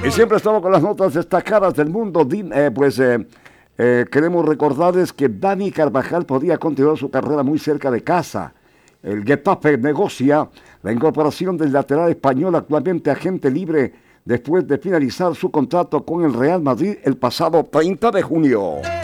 Y siempre estamos con las notas destacadas del mundo. Queremos recordarles que Dani Carvajal podría continuar su carrera muy cerca de casa. El Getafe negocia la incorporación del lateral español, actualmente agente libre, después de finalizar su contrato con el Real Madrid el pasado 30 de junio.